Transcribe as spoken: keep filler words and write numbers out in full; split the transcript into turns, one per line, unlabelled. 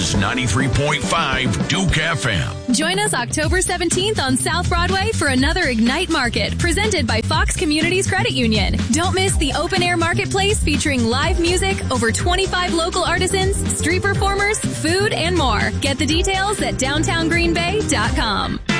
is ninety-three point five Duke F M.
Join us October seventeenth on South Broadway for another Ignite Market presented by Fox Communities Credit Union. Don't miss the open-air marketplace featuring live music, over twenty-five local artisans, street performers, food, and more. Get the details at downtown green bay dot com.